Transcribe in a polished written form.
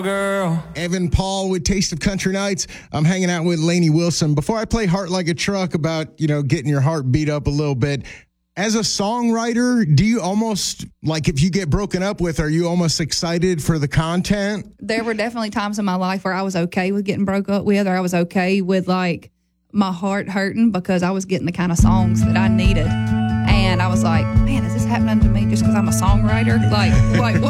Girl. Evan Paul with Taste of Country Nights. I'm hanging out with Lainey Wilson. Before I play Heart Like a Truck about, getting your heart beat up a little bit, as a songwriter, do you almost, like if you get broken up with, are you almost excited for the content? There were definitely times in my life where I was okay with getting broke up with, or I was okay with like my heart hurting because I was getting the kind of songs that I needed. And I was like, man, is this happening to me just because I'm a songwriter? Like what?